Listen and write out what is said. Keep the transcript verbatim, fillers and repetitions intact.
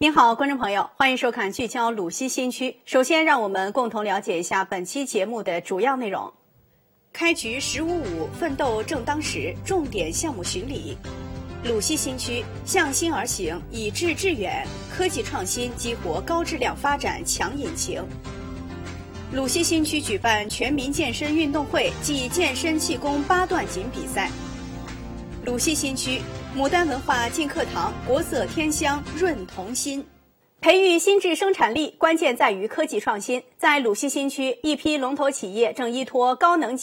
您好，观众朋友，欢迎收看聚焦鲁西新区。首先，让我们共同了解一下本期节目的主要内容。开局“十五五”奋斗正当时，重点项目巡礼。鲁西新区向心而行，以智致远，科技创新激活高质量发展强引擎。鲁西新区举办全民健身运动会暨健身气功八段锦比赛。鲁西新区牡丹文化进课堂，国色天香润童心。培育新质生产力，关键在于科技创新。在鲁西新区，一批龙头企业正依托高能